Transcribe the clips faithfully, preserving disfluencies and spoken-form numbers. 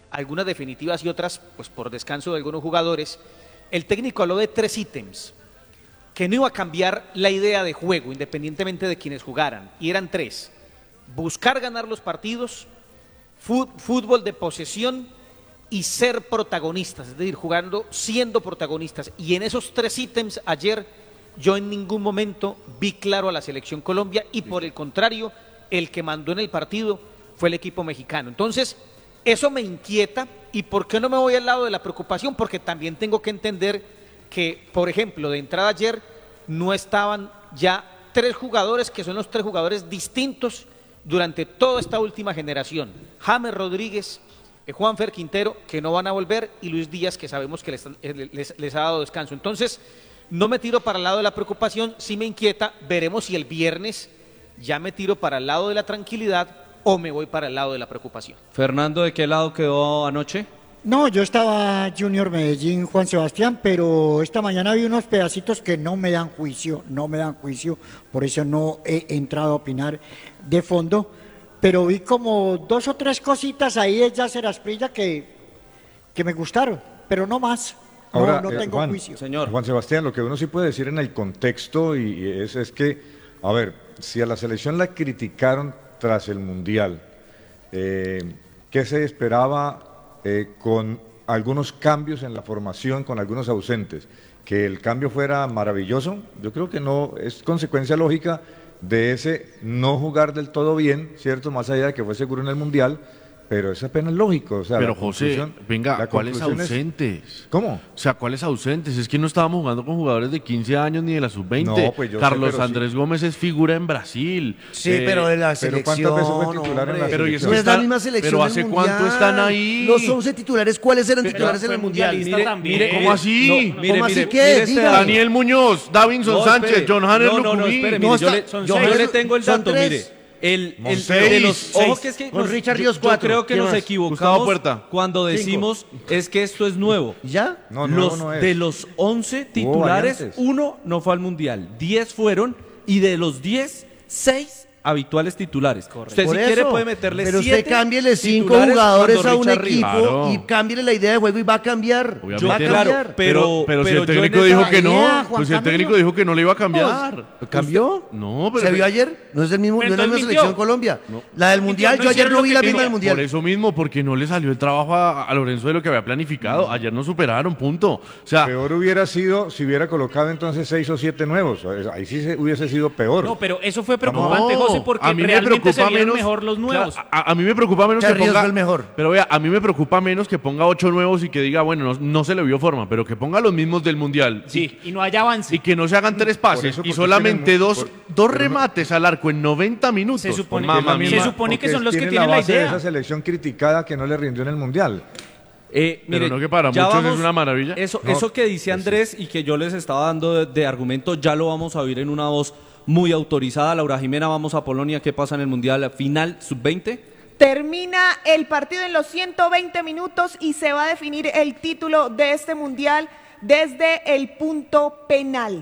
algunas definitivas y otras pues por descanso de algunos jugadores, el técnico habló de tres ítems, que no iba a cambiar la idea de juego, independientemente de quienes jugaran, y eran tres: buscar ganar los partidos, fútbol de posesión y ser protagonistas, es decir, jugando, siendo protagonistas. Y en esos tres ítems ayer yo en ningún momento vi claro a la selección Colombia, y por el contrario, el que mandó en el partido fue el equipo mexicano. Entonces, eso me inquieta. ¿Y por qué no me voy al lado de la preocupación? Porque también tengo que entender que, por ejemplo, de entrada ayer no estaban ya tres jugadores que son los tres jugadores distintos durante toda esta última generación: James Rodríguez, eh, Juanfer Quintero, que no van a volver, y Luis Díaz, que sabemos que les, les, les ha dado descanso. Entonces, no me tiro para el lado de la preocupación, sí me inquieta. Veremos si el viernes ya me tiro para el lado de la tranquilidad o me voy para el lado de la preocupación. Fernando, ¿de qué lado quedó anoche? No, yo estaba Junior Medellín, Juan Sebastián, pero esta mañana vi unos pedacitos que no me dan juicio, no me dan juicio, por eso no he entrado a opinar de fondo, pero vi como dos o tres cositas ahí de Yasser Asprilla que, que me gustaron, pero no más. No, Ahora, no eh, tengo Juan, juicio. Señor. Juan Sebastián, lo que uno sí puede decir en el contexto y es, es que, a ver, si a la selección la criticaron tras el Mundial, eh, ¿qué se esperaba eh, con algunos cambios en la formación, con algunos ausentes? Que el cambio fuera maravilloso, yo creo que no, es consecuencia lógica de ese no jugar del todo bien, ¿cierto? Más allá de que fue seguro en el Mundial, pero es apenas lógico. O sea, pero José, venga, ¿cuáles ausentes? Es... ¿Cómo? O sea, ¿cuáles ausentes? Es que no estábamos jugando con jugadores de quince años ni de la sub veinte. No, pues yo Carlos sé, Andrés sí. Gómez es figura en Brasil. Sí, eh, pero de la pero selección. ¿cuántas veces fue titular en la pero y eso No es está, la misma selección pero del ¿hace mundial. cuánto están ahí? Los once titulares, ¿cuáles eran Pero, titulares en el mundial? Mire, también. mire, ¿cómo así? No, mire, ¿cómo mire, así qué? mire este Dígame. Daniel Muñoz, Davinson No, Sánchez, espere. John Hannes No, no, no, Lucumí. espere, No, mire, yo, está- le, son yo seis. le tengo el Son dato, tres. mire. El, el, Seis. de los Seis. ojo que es que Con nos- Richard yo- Ríos, yo cuatro. creo que ¿Quién nos más? equivocamos Gustavo Puerta. cuando decimos es que esto es nuevo. ¿Ya? No, nuevo los, no es. De los once titulares, variantes. uno no fue al mundial, diez fueron, y de los diez, seis habituales titulares. Usted Por si quiere eso. puede meterle Pero siete usted cámbiele cinco titulares jugadores cuando a un Richard Ríos. equipo Claro. y cámbiele la idea de juego y va a cambiar. Obviamente. Va a Claro, cambiar. pero, pero, si pero el yo en técnico esa- dijo que no, idea, Juan pues si el Camilo. técnico dijo que no le iba a cambiar. ¿Cambió? No, pero ¿Se vio ayer? No es el mismo, no Pero es la misma entonces selección mintió. Colombia. La del mundial, no yo ayer hicieron no lo vi que la quería. misma del mundial. Por eso mismo, porque no le salió el trabajo a, a Lorenzo de lo que había planificado. Ayer no superaron, punto. O sea, Peor hubiera sido si hubiera colocado entonces seis o siete nuevos. Ahí sí se, hubiese sido peor. No, pero eso fue preocupante, No, José, porque a mí me realmente se preocupa vieron menos- mejor los nuevos. Claro, a, a mí me preocupa menos que Charríos ponga fue el mejor. Pero vea, a mí me preocupa menos que ponga ocho nuevos y que diga, bueno, no, no se le vio forma, pero que ponga los mismos del mundial. Sí, y no haya avance. Y que no se hagan tres pases eso, porque y solamente tienen mu- dos, por- dos pero no- remates al arco en noventa minutos. Se supone- Mamma Es la mía. se supone que porque son los que tiene tienen la base de idea. esa selección criticada que no le rindió en el mundial. Eh, Pero mire, no que para ya muchos vamos- es una maravilla. Eso, No, eso que dice Andrés y que yo les estaba dando de, de argumento, ya lo vamos a oír en una voz muy autorizada. Laura Jimena, vamos a Polonia. ¿Qué pasa en el Mundial Final sub veinte? Termina el partido en los ciento veinte minutos y se va a definir el título de este mundial desde el punto penal.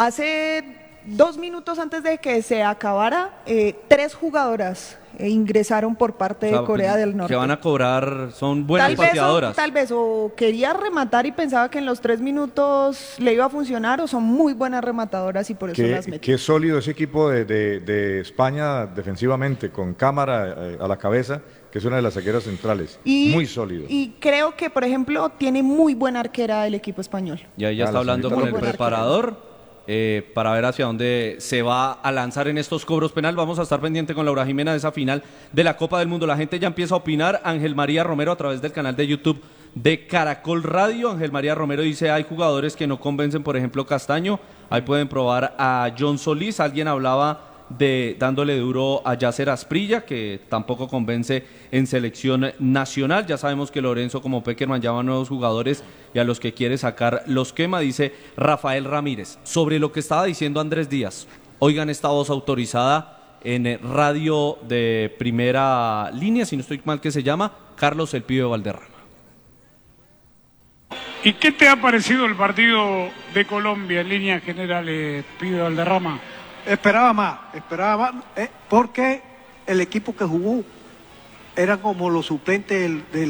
Hace dos minutos antes de que se acabara, eh, tres jugadoras eh, ingresaron por parte de O sea, Corea del Norte. Que van a cobrar, son buenas Tal vez, o, pateadoras. tal vez o quería rematar y pensaba que en los tres minutos le iba a funcionar, o son muy buenas rematadoras y por eso las Qué, metió. qué sólido ese equipo de, de- de España defensivamente, con Cámara eh, a la cabeza, que es una de las saqueras centrales. Y, Muy sólido. Y creo que, por ejemplo, tiene muy buena arquera el equipo español. Y ahí ya Ah, está la hablando señorita con el López. preparador eh, para ver hacia dónde se va a lanzar en estos cobros penal. Vamos a estar pendiente con Laura Jimena de esa final de la Copa del Mundo. La gente ya empieza a opinar. Ángel María Romero a través del canal de YouTube de Caracol Radio. Ángel María Romero dice, hay jugadores que no convencen, por ejemplo Castaño. Ahí pueden probar a John Solís. Alguien hablaba de dándole duro a Yasser Asprilla, que tampoco convence en selección nacional. Ya sabemos que Lorenzo como Peckerman llama a nuevos jugadores y a los que quiere sacar los quema, dice Rafael Ramírez. Sobre lo que estaba diciendo Andrés Díaz, oigan esta voz autorizada en eh, radio de primera línea, si no estoy mal que se llama, Carlos El Pibe Valderrama. ¿Y qué te ha parecido el partido de Colombia en líneas generales, Pibe Valderrama? Esperaba más, esperaba más, eh, porque el equipo que jugó era como los suplentes del, del